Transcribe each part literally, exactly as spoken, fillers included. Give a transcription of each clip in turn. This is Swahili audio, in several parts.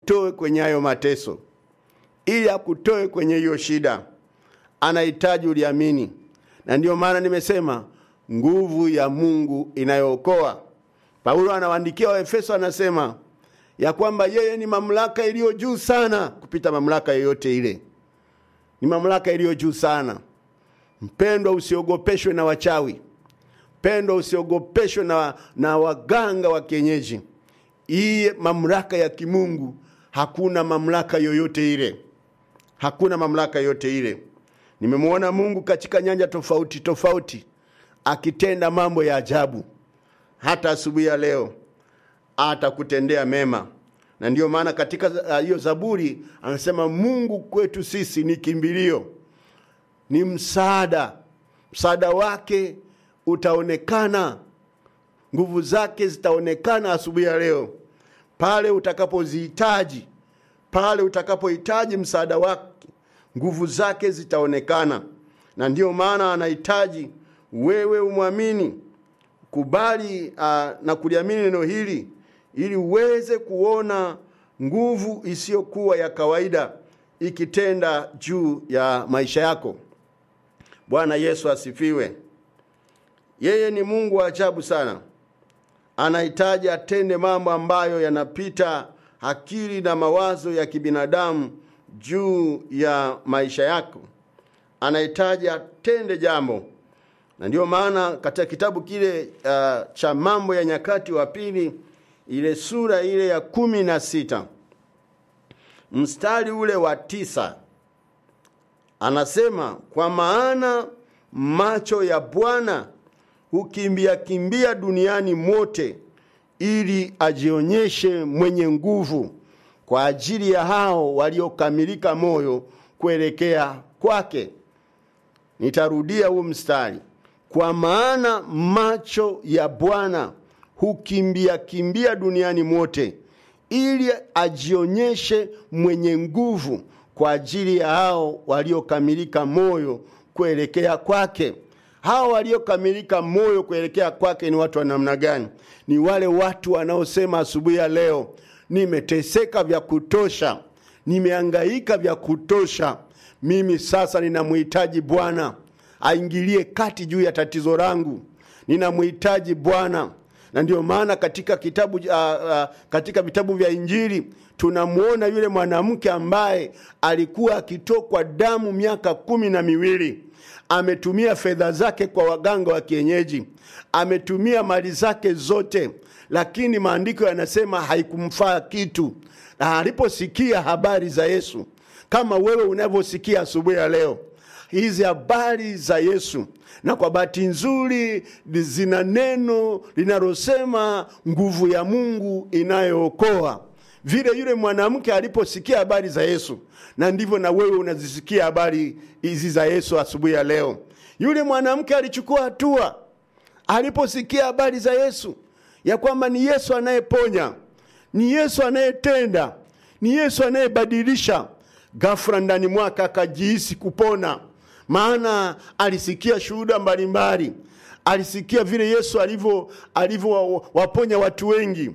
akutoe kwenye hayo mateso, ili akutoe kwenye hiyo shida. Anahitaji uliamini. Na ndio maana nimesema nguvu ya Mungu inayookoa. Paulo anawaandikia Waefeso, anasema ya kwamba yeye ni mamlaka iliyo juu sana kupita mamlaka yoyote ile. Ni mamlaka iliyo juu sana. Mpendwa, usiogopeshwe na wachawi. Mpendwa, usiogopeshwe na, na waganga wa kienyeji. Hii mamlaka ya kimungu, hakuna mamlaka yoyote ile. Hakuna mamlaka yoyote ile. Nimemuona Mungu katika nyanja tofauti tofauti akitenda mambo ya ajabu. Hata asubuhi ya leo atakutendea mema. Na ndio maana katika hiyo uh, Zaburi anasema Mungu kwetu sisi ni kimbilio, ni msaada. Msaada wake utaonekana, nguvu zake zitaonekana asubuhi ya leo. Pale utakapozihitaji, pale utakapohitaji msaada wake, nguvu zake zitaonekana. Na ndio maana anahitaji wewe umwamini, kubali uh, na kuliamini neno hili, ili uweze kuona nguvu isiyokuwa ya kawaida ikitenda juu ya maisha yako. Bwana Yesu asifiwe. Yeye ni Mungu wa ajabu sana. Anahitaji atende mambo ambayo yanapita akili na mawazo ya kibinadamu juu ya maisha yako. Anahitaji atende jambo. Na ndio maana katika kitabu kile uh, cha Mambo ya Nyakati wa Pili, ile sura ile ya kumi na sita, mstari ule wa tisa, anasema kwa maana macho ya Bwana hukimbia kimbia duniani mote, ili ajionyeshe mwenye nguvu kwa ajili ya hao waliokamilika moyo kuelekea kwake. Nitarudia huu mstari. Kwa maana macho ya Bwana hukimbia kimbia duniani mote, ili ajionyeshe mwenye nguvu kwa ajili ya hao waliokamilika moyo kuelekea kwake. Hao waliokamilika moyo kuelekea kwake ni watu wa namna gani? Ni wale watu wanaosema asubuhi ya leo, nimeteseka vya kutosha, nimehangaika vya kutosha, mimi sasa ninamhitaji Bwana aingilie kati juu ya tatizo langu. Ninamhitaji Bwana. Na ndio maana katika kitabu uh, uh, katika vitabu vya Injili tunamuona yule mwanamke ambaye alikuwa akitokwa damu miaka kumi na miwili. Ametumia fedha zake kwa waganga wa kienyeji, ametumia mali zake zote, lakini maandiko yanasema haikumfaa kitu. Na aliposikia habari za Yesu, kama wewe unavyosikia asubuhi ya leo hizi habari za Yesu, na kwa bahati nzuri zina neno linalosema nguvu ya Mungu inayookoa. Vile yule mwanamke aliposikia habari za Yesu, na ndivyo na wewe unazisikia habari hizi za Yesu asubuhi ya leo. Yule mwanamke alichukua hatua aliposikia habari za Yesu, ya kwamba ni Yesu anayeponya, ni Yesu anayetenda, ni Yesu anayebadilisha. Ghafla ndani mwake akajihisi kupona, maana alisikia shuhuda mbalimbali. Alisikia vile Yesu alivyo alivyo waponya watu wengi.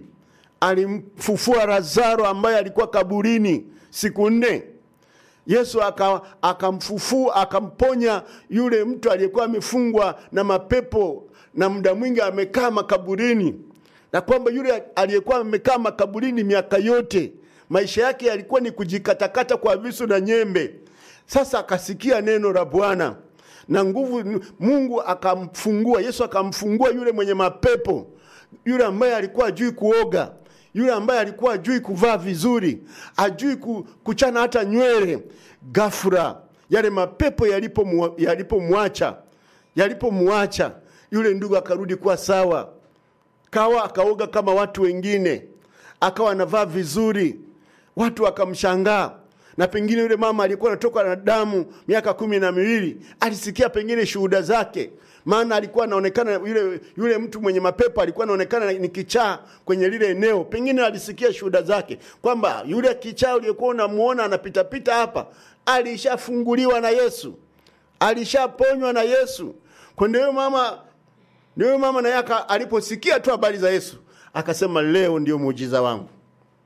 Alimfufua Lazaro ambaye alikuwa kaburini siku nne. Yesu akamfufua, akamponya yule mtu aliyekuwa amefungwa na mapepo na muda mwingi amekaa makaburini. Na kwamba yule aliyekuwa amekaa makaburini miaka yote, maisha yake yalikuwa ni kujikatakata kwa visu na nyembe. Sasa akasikia neno la Bwana na nguvu, Mungu akamfungua. Yesu akamfungua yule mwenye mapepo, yule ambaye alikuwa hajui kuoga, yule ambaye alikuwa hajui kuvaa vizuri, hajui kuchana hata nywele. Ghafla yale mapepo yalipo yalipomwacha, yalipomwacha yule ndugu akarudi kuwa sawa. Kawa akaoga kama watu wengine, akawa anavaa vizuri. Watu wakamshangaa. Na pengine yule mama alikuwa anatoka na damu miaka kumi na miwili, alisikia pengine shuhuda zake. Maana alikuwa anaonekana yule yule mtu mwenye mapepo alikuwa anaonekana ni kichaa kwenye lile eneo. Pengine alisikia shuhuda zake kwamba yule kichaa uliyekuwa unamuona anapita pita hapa alishafunguliwa na Yesu, alishaponywa na Yesu. Kwa ndio mama ndio mama na yaka aliposikia tu habari za Yesu akasema, leo ndio muujiza wangu.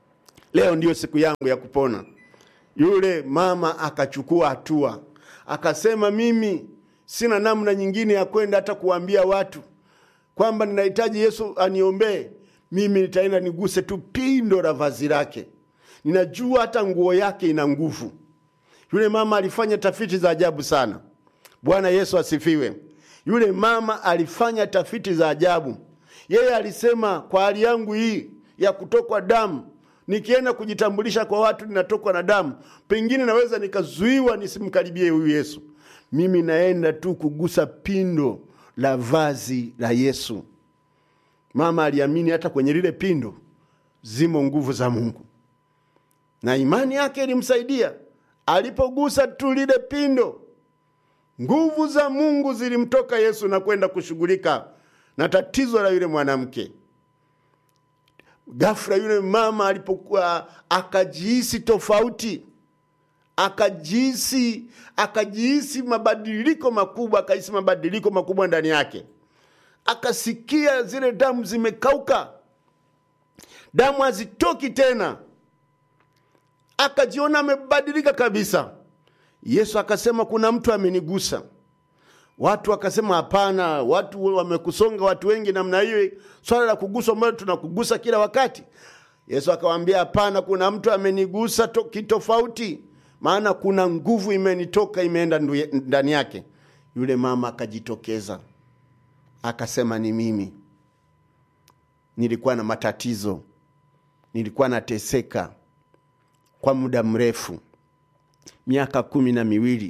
leo ndio siku yangu ya kupona. Yule mama akachukua hatua, akasema mimi sina namna nyingine ya kwenda hata kuambia watu kwamba ninahitaji Yesu aniombee. Mimi nitaenda niguse tu pindo la vazi lake, ninajua hata nguo yake ina nguvu. Yule mama alifanya tafiti za ajabu sana. Bwana Yesu asifiwe. Yule mama alifanya tafiti za ajabu. Yeye alisema, kwa hali yangu hii ya kutokwa damu, nikienda kujitambulisha kwa watu ninatokwa na damu, pengine naweza nikazuiwa nisimkaribie huyu Yesu. Mimi naenda tu kugusa pindo la vazi la Yesu. Mama aliamini hata kwenye lile pindo zimo nguvu za Mungu, na imani yake ilimsaidia. Alipogusa tu lile pindo, nguvu za Mungu zilimtoka Yesu na kwenda kushughulika na tatizo la yule mwanamke. Ghafla yule mama alipokuwa akajihisi tofauti, akajihisi akajihisi mabadiliko makubwa, akahisi mabadiliko makubwa ndani yake. Akasikia zile damu zimekauka, damu hazitoki tena, akajiona amebadilika kabisa. Yesu akasema, kuna mtu amenigusa. Watu wakasema, hapana, watu wamekusonga watu wengi namna hiyo, swala la kuguswa mbona tunakugusa kila wakati. Yesu akawaambia, hapana, kuna mtu amenigusa to, kitofauti, maana kuna nguvu imenitoka imeenda ndani yake. Yule mama akajitokeza, akasema, ni mimi. Nilikuwa na matatizo, nilikuwa nateseka kwa muda mrefu, miaka kumi na miwili,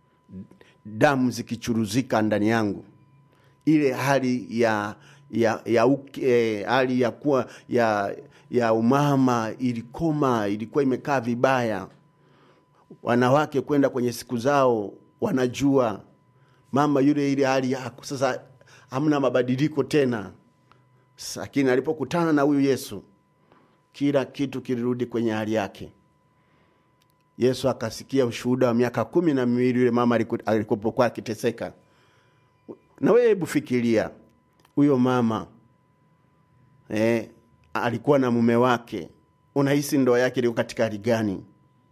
damu zikichuruzika ndani yangu. Ile hali ya ya ya uke, hali ya kuwa ya ya umama ilikoma, ilikuwa imekaa vibaya. Wanawake kwenda kwenye siku zao wanajua mama yule, ile hali yako sasa hamna mabadiliko tena. Lakini alipokutana na huyu Yesu, kila kitu kilirudi kwenye hali yake. Yesu akasikia ushuhuda wa miaka kumi na miwili yule mama alikopokuwa akiteseka. Na wewe hebu fikiria, huyo mama eh, alikuwa na mume wake. Unahisi ndoa yake ilikuwa katika hali gani?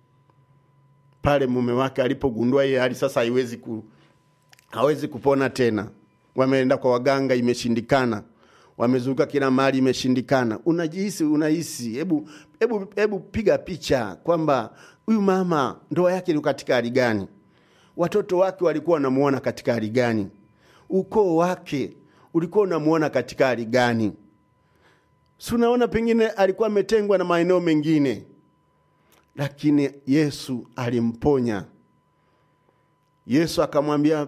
Pale mume wake alipogundua yeye hali sasa haiwezi ku hawezi kupona tena, wameenda kwa waganga, imeshindikana, wamezunguka kila mahali, imeshindikana. Unajihisi unahisi hebu hebu hebu piga picha kwamba huyu mama ndoa yake ilikuwa katika hali gani? Watoto wake walikuwa wanamuona katika hali gani? Ukoo wake ulikuwa unamuona katika hali gani? Si unaona pengine alikuwa ametengwa na maeneo mengine, lakini Yesu alimponya. Yesu akamwambia,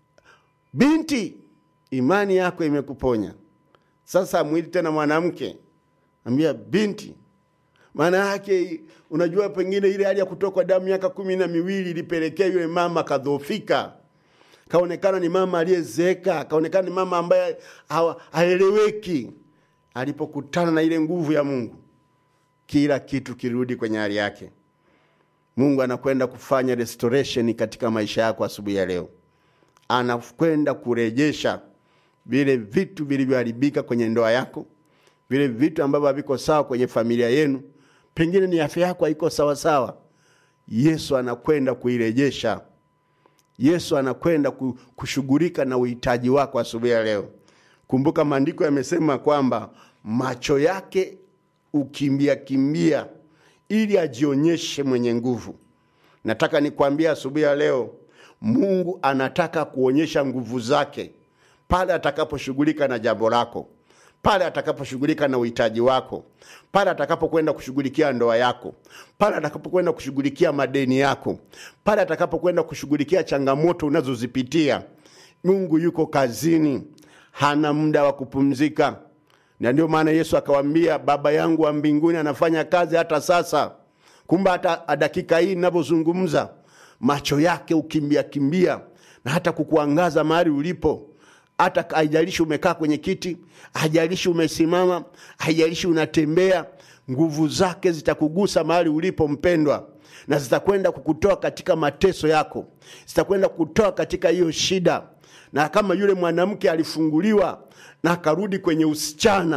binti, imani yako imekuponya. Sasa mwili tena mwanamke, ambia binti. Maana yake unajua pengine ile hali ya kutoka damu miaka kumi na miwili ilipelekea yule mama kadhoofika. Kaonekana ni mama aliyezeeka, kaonekana ni mama ambaye haeleweki. Alipokutana na ile nguvu ya Mungu, kila kitu kirudi kwenye hali yake. Mungu anakwenda kufanya restoration katika maisha yako asubuhi ya leo. Anakwenda kurejesha vile vitu vilivyoharibika kwenye ndoa yako, vile vitu ambavyo haviko sawa kwenye familia yenu. Pengine ni afya yako haiko sawa sawa. Yesu anakwenda kuirejesha. Yesu anakwenda kushughulika na uhitaji wako asubuhi ya leo. Kumbuka maandiko yamesema kwamba macho yake ukimbia kimbia ili ajionyeshe mwenye nguvu. Nataka nikwambie asubuhi ya leo, Mungu anataka kuonyesha nguvu zake pale atakaposhughulika na jambo lako, pale atakaposhughulika na uhitaji wako, pale atakapokwenda kushughulikia ndoa yako, pale atakapokwenda kushughulikia madeni yako, pale atakapokwenda kushughulikia changamoto unazozipitia. Mungu yuko kazini, hana muda wa kupumzika. Na ndio maana Yesu akawaambia, Baba yangu wa mbinguni anafanya kazi hata sasa. Kumbe hata dakika hii ninapozungumza, macho yake ukimbia kimbia na hata kukuangaza mahali ulipo. Hata haijalishi umekaa kwenye kiti, haijalishi umesimama, haijalishi unatembea, nguvu zake zitakugusa mahali ulipo mpendwa, na zitakwenda kukutoa katika mateso yako, zitakwenda kukutoa katika hiyo shida. Na kama yule mwanamke alifunguliwa na akarudi kwenye usichana,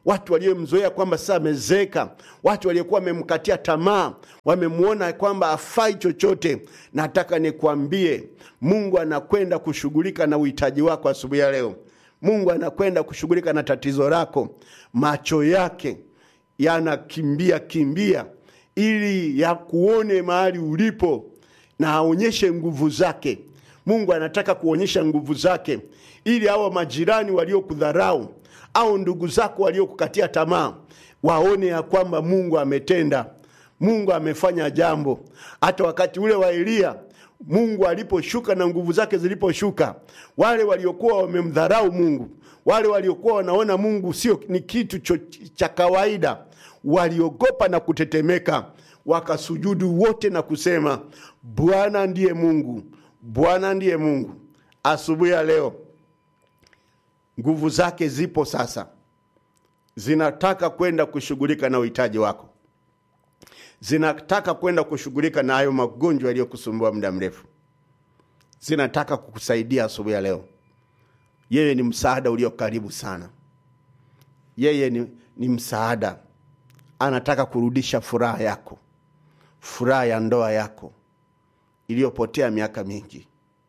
watu waliomzoea kwamba sasa amezeeka, watu waliokuwa wamemkatia tamaa, wamemuona kwamba afai chochote. Nataka nikwambie, Mungu anakwenda kushughulika na uhitaji wako asubuhi ya leo. Mungu anakwenda kushughulika na tatizo lako. Macho yake yanakimbia kimbia ili ya kuone mahali ulipo na aonyeshe nguvu zake. Mungu anataka kuonyesha nguvu zake ili hao majirani waliokudharau au ndugu zako waliokukatia tamaa waone ya kwamba Mungu ametenda, Mungu amefanya jambo. Hata wakati ule wa Elia, Mungu aliposhuka na nguvu zake ziliposhuka, wale waliokuwa wamemdharau Mungu, wale waliokuwa wanaona Mungu sio ni kitu cha kawaida, waliogopa na kutetemeka, wakasujudu wote na kusema, Bwana ndiye Mungu, Bwana ndiye Mungu. Asubuhi ya leo nguvu zake zipo sasa, zinataka kwenda kushughulika na uhitaji wako, zinataka kwenda kushughulika na hayo magonjwa yaliyokusumbua muda mrefu, zinataka kukusaidia asubuhi ya leo. Yeye ni msaada ulio karibu sana. Yeye ni, ni msaada. Anataka kurudisha furaha yako, furaha ya ndoa yako iliyopotea miaka mingi.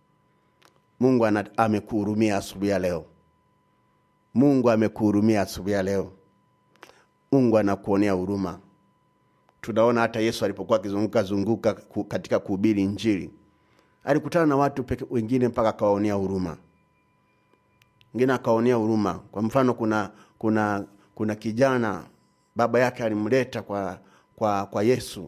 Mungu amekuhurumia asubuhi ya leo. Mungu amekuhurumia asubuhi ya leo. Mungu anakuonea huruma. Tunaona hata Yesu alipokuwa akizunguka zunguka katika kuhubiri Injili, alikutana na watu peke, wengine mpaka akawaonea huruma. Wengine akawaonea huruma. Kwa mfano kuna kuna kuna kijana baba yake alimleta kwa kwa kwa Yesu.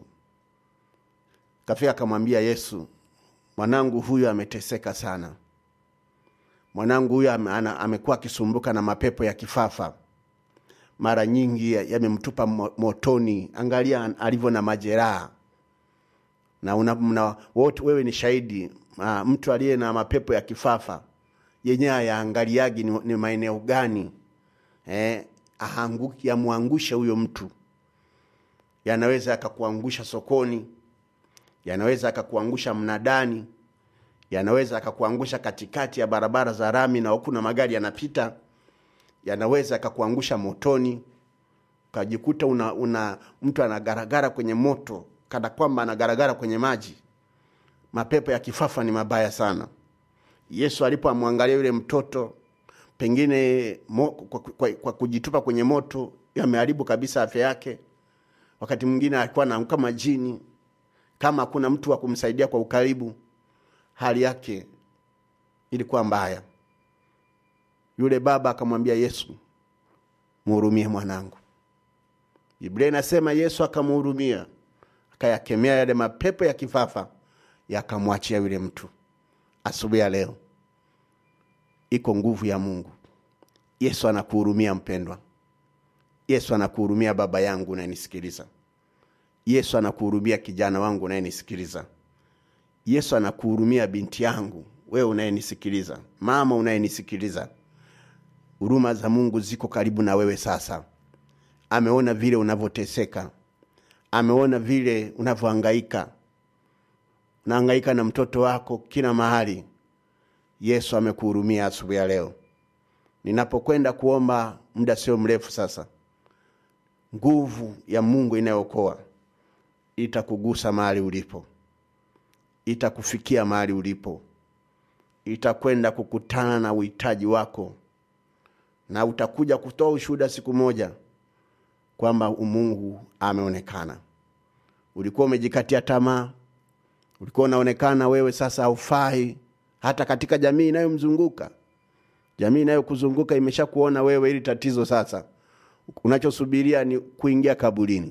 Kafika akamwambia Yesu, mwanangu huyu ameteseka sana. Mwanangu huyu amekuwa akisumbuka na mapepo ya kifafa. Mara nyingi yamemtupa motoni. Angalia alivyo na majeraha. Na una wote wewe ni shahidi, mtu aliye na mapepo ya kifafa yenyewe yaangaliagi ni, ni maeneo gani eh ahanguki yamuangusha huyo mtu. Yanaweza akakuangusha sokoni, yanaweza akakuangusha mnadani, yanaweza akakuangusha katikati ya barabara za rami na huku na magari yanapita, yanaweza akakuangusha motoni, ukajikuta una, una mtu anagaragara kwenye moto kana kwamba anagaragara kwenye maji. Mapepo ya kifafa ni mabaya sana. Yesu alipomwangalia yule mtoto, pengine mo, kwa, kwa, kwa kujitupa kwenye moto yameharibu kabisa afya yake. Wakati mwingine alikuwa anaanguka majini, kama kuna mtu wa kumsaidia kwa ukaribu, hali yake ilikuwa mbaya. Yule baba akamwambia Yesu, mhurumie mwanangu. Biblia inasema Yesu akamhurumia, akayakemea yale mapepo ya kifafa, yakamwachia yule mtu. Asubuhi ya leo iko nguvu ya Mungu. Yesu anakuhurumia mpendwa. Yesu anakuhurumia baba yangu unayenisikiliza. Yesu anakuhurumia kijana wangu unayenisikiliza. Yesu anakuhurumia binti yangu wewe unayenisikiliza, mama unayenisikiliza. Huruma za Mungu ziko karibu na wewe sasa. Ameona vile unavyoteseka. Ameona vile unavyohangaika. Unahangaika na mtoto wako kila mahali. Yesu amekuhurumia asubuhi ya leo. Ninapokwenda kuomba muda sio mrefu sasa, nguvu ya Mungu inayookoa itakugusa mahali ulipo. Itakufikia mahali ulipo. Itakwenda kukutana na uhitaji wako. Na utakuja kutoa ushuhuda siku moja kwamba Mungu ameonekana. Ulikuwa umejikatia tamaa, ulikuwa unaonekana wewe sasa haufai hata katika jamii inayomzunguka. Jamii inayokuzunguka imeshakuona wewe ili tatizo sasa. Unachosubiria ni kuingia kaburini.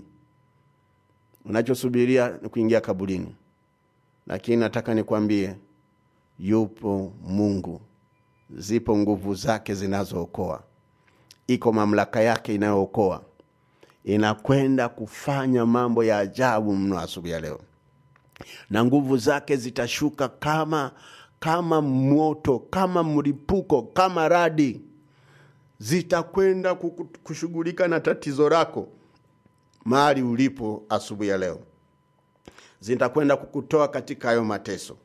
Unachosubiria ni kuingia kaburini. Lakini nataka nikwambie, yupo Mungu. Zipo nguvu zake zinazookoa. Iko mamlaka yake inayookoa. Inakwenda kufanya mambo ya ajabu mno asubuhi ya leo. Na nguvu zake zitashuka kama kama moto, kama mlipuko, kama radi. Zitakwenda kushughulika na tatizo lako mahali ulipo asubuhi ya leo. Zitakwenda kukutoa katika hayo mateso.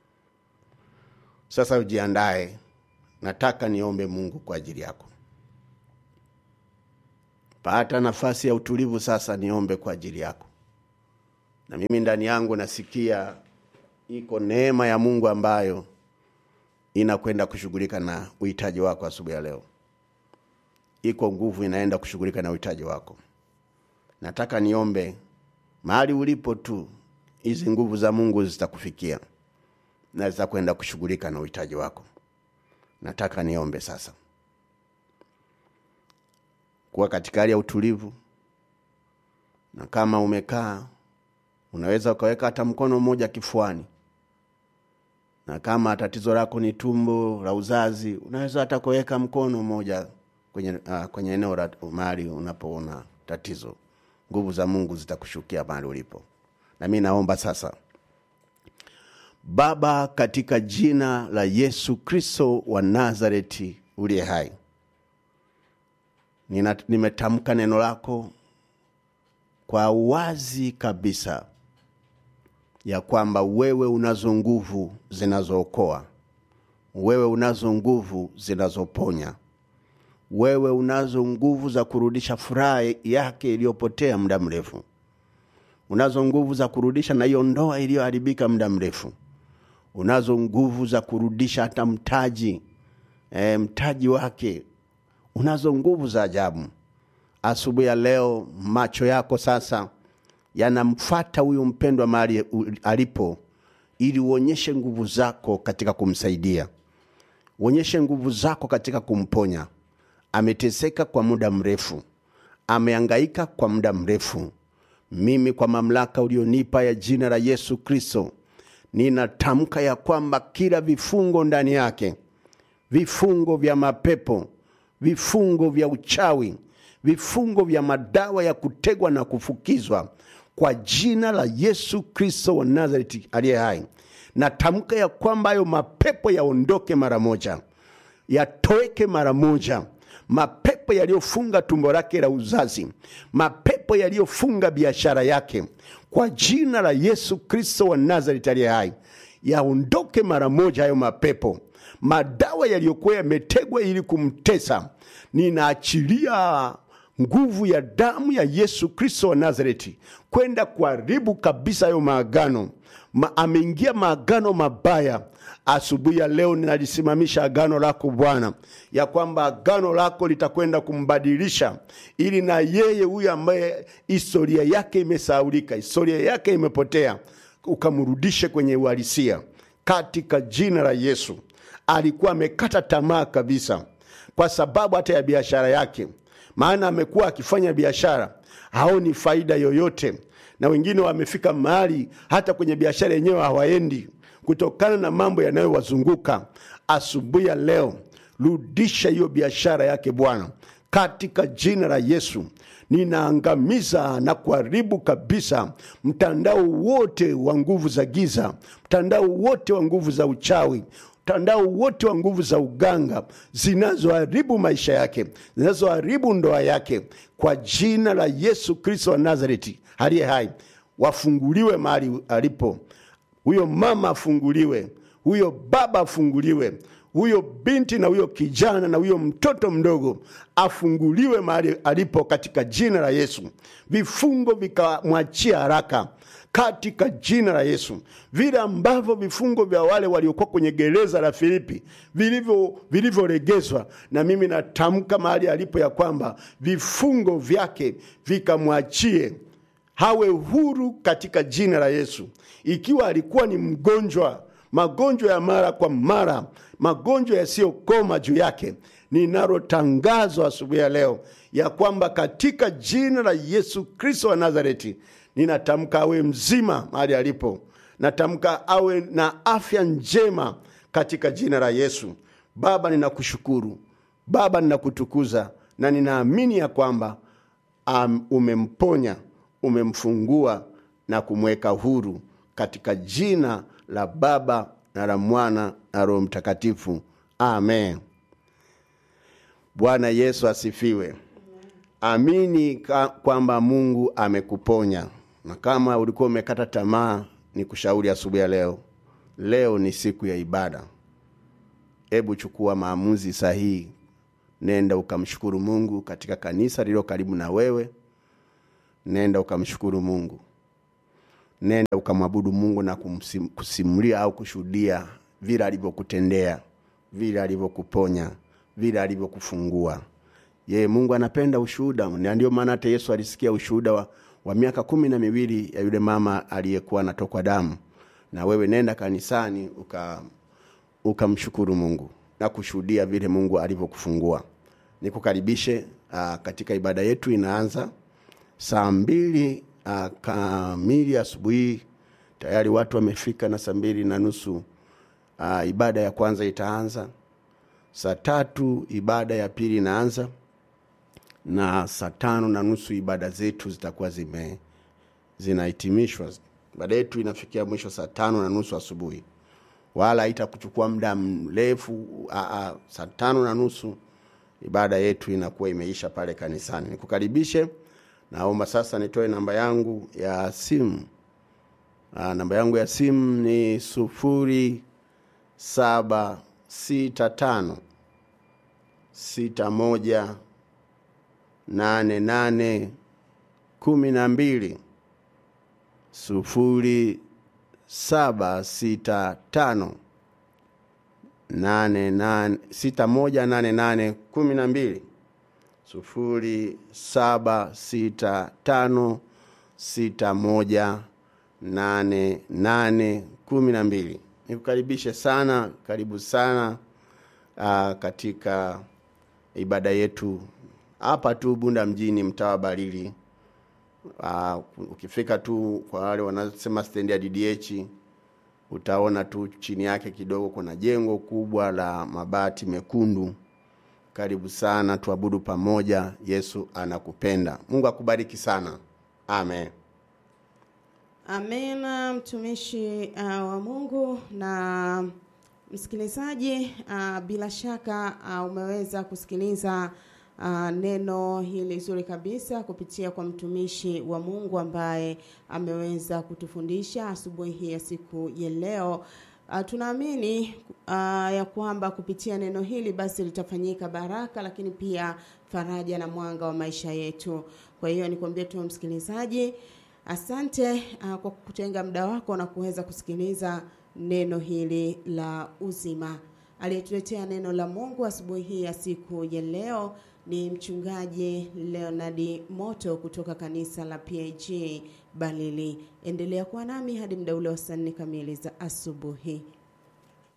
Sasa ujiandae. Nataka niombe Mungu kwa ajili yako. Pata nafasi ya utulivu sasa, niombe kwa ajili yako. Na mimi ndani yangu nasikia iko neema ya Mungu ambayo inakwenda kushughulika na uhitaji wako asubuhi ya leo. Iko nguvu inaenda kushughulika na uhitaji wako. Nataka niombe mahali ulipo tu, hizi nguvu za Mungu zitakufikia na zitakwenda kushughulika na uhitaji wako. Nataka niombe sasa. Kuwa katika hali ya utulivu, na kama umekaa unaweza ukaweka hata mkono mmoja kifuani. Na kama tatizo lako ni tumbo la uzazi, unaweza hata kuweka mkono mmoja kwenye uh, kwenye eneo la mahali unapoona tatizo. Nguvu za Mungu zitakushukia mahali ulipo. Na mimi naomba sasa. Baba, katika jina la Yesu Kristo wa Nazareti uliye hai, Nina, nimetamka neno lako kwa wazi kabisa ya kwamba wewe unazo nguvu zinazookoa. Wewe unazo nguvu zinazoponya. Wewe unazo nguvu za kurudisha furaha yake iliyopotea muda mrefu. Unazo nguvu za kurudisha na hiyo ndoa iliyoharibika muda mrefu. Unazo nguvu za kurudisha hata mtaji, e, mtaji wake. Unazo nguvu za ajabu. Asubuhi ya leo macho yako sasa yanamfuata huyu mpendwa mahali alipo, ili uonyeshe nguvu zako katika kumsaidia. Uonyeshe nguvu zako katika kumponya. Ameteseka kwa muda mrefu. Amehangaika kwa muda mrefu. Mimi kwa mamlaka ulionipa ya jina la Yesu Kristo, ninatamka ya kwamba kila vifungo ndani yake, vifungo vya mapepo, vifungo vya uchawi, vifungo vya madawa ya kutegwa na kufukizwa, kwa jina la Yesu Kristo wa Nazareti aliye hai, natamka ya kwamba hayo mapepo yaondoke mara moja. Yatoeke mara moja. Mapepo yaliyofunga tumbo lake la uzazi, mapepo yaliyofunga biashara yake, kwa jina la Yesu Kristo wa Nazareti aliye hai, yaondoke mara moja hayo mapepo. Madawa yaliyokuwa yametegwa ili kumtesa, ninaachilia nguvu ya damu ya Yesu Kristo wa Nazareti kwenda kuharibu kabisa hayo maagano. Ma, ameingia maagano mabaya. Asubuhi ya leo ninalisimamisha agano lako Bwana, ya kwamba agano lako litakwenda kumbadilisha, ili na yeye huyu ambaye historia yake imesahaulika, historia yake imepotea, ukamrudishe kwenye uhalisia katika jina la Yesu. Alikuwa amekata tamaa kabisa kwa sababu hata ya biashara yake, maana amekuwa akifanya biashara haoni faida yoyote, na wengine wamefika mahali hata kwenye biashara yenyewe hawaendi kutokana na mambo yanayowazunguka. Asubuhi ya leo rudisha hiyo biashara yake Bwana katika jina la Yesu. Ninaangamiza na kuharibu kabisa mtandao wote wa nguvu za giza, mtandao wote wa nguvu za uchawi, mtandao wote wa nguvu za uganga zinazoharibu maisha yake, zinazoharibu ndoa yake, kwa jina la Yesu Kristo wa Nazareti aliye hai. Wafunguliwe mahali alipo. Huyo mama afunguliwe, huyo baba afunguliwe, huyo binti na huyo kijana na huyo mtoto mdogo afunguliwe mahali alipo katika jina la Yesu. Vifungo vikamwachia haraka katika jina la Yesu. Vile ambavyo vifungo vya wale waliokuwa kwenye gereza la Filipi vilivyo vilivyoregezwa, na mimi natamka mahali alipo ya kwamba vifungo vyake vikamwachie, hawe huru katika jina la Yesu. Ikiwa alikuwa ni mgonjwa, magonjwa ya mara kwa mara, magonjwa yasiyokoma juu yake, ninalo tangazo asubuhi ya leo ya kwamba katika jina la Yesu Kristo wa Nazareti, ninatamka awe mzima mahali alipo. Natamka awe na afya njema katika jina la Yesu. Baba, ninakushukuru. Baba, ninakutukuza, na ninaamini ya kwamba um, umemponya, umemfungua na kumweka huru katika jina la Baba na la Mwana na Roho Mtakatifu. Amen. Bwana Yesu asifiwe. Amini kwamba Mungu amekuponya. Na kama ulikuwa umekata tamaa, nikushauri asubuhi ya leo, leo ni siku ya ibada. Hebu chukua maamuzi sahihi. nenda ukamshukuru Mungu katika kanisa lililo karibu na wewe. Nenda ukamshukuru Mungu. Nenda ukamwabudu Mungu na kumsim, kusimulia au kushuhudia vile alivyokutendea, vile alivyokuponya, vile alivyokufungua. Yeye Mungu anapenda ushuhuda. Ndio maana hata Yesu alisikia ushuhuda wa, wa miaka kumi na miwili ya yule mama aliyekuwa anatokwa damu. Na wewe nenda kanisani uka ukamshukuru Mungu na kushuhudia vile Mungu alivyokufungua. Nikukaribishe uh, katika ibada yetu inaanza saa mbili uh, kamili asubuhi. Tayari watu wamefika na saa mbili na nusu uh, ibada ya kwanza itaanza. Saa tatu ibada ya pili inaanza. Na saa tano na nusu ibada zetu zitakuwa zime zinahitimishwa. Ibada yetu inafikia mwisho saa tano na nusu asubuhi. Wala haitakuchukua muda mrefu. Saa tano na nusu ibada yetu inakuwa imeisha pale kanisani. Nikukaribishe. Naomba sasa nitoe namba yangu ya simu. Aa, namba yangu ya simu ni sufuri saba sita tano sita moja nane nane kumi na mbili. Sufuri saba sita tano nane nane sita moja nane nane kumi na mbili. Sufuri saba sita tano sita moja nane nane kumi na mbili. Nikukaribishe sana, karibu sana uh, katika ibada yetu hapa tu Bunda mjini, mtaa wa Balili. Uh, ukifika tu kwa wale wanasema stendi ya D D H, utaona tu chini yake kidogo kuna jengo kubwa la mabati mekundu. Karibu sana, tuabudu pamoja. Yesu anakupenda. Mungu akubariki sana. Amen. Amen, mtumishi uh, wa Mungu na msikilizaji, uh, bila shaka uh, umeweza kusikiliza Uh, neno hili zuri kabisa kupitia kwa mtumishi wa Mungu ambaye ameweza kutufundisha asubuhi hii ya siku ya leo. Uh, tunaamini uh, ya kwamba kupitia neno hili basi litafanyika baraka, lakini pia faraja na mwanga wa maisha yetu. Kwa hiyo nikwambie tu msikilizaji, asante uh, kwa kutenga muda wako na kuweza kusikiliza neno hili la uzima. Aliyetuletea neno la Mungu asubuhi hii ya siku ya leo ni mchungaji Leonard Moto kutoka kanisa la P A G Balili. Endelea kuwa nami hadi muda ule wa saa nne kamili za asubuhi.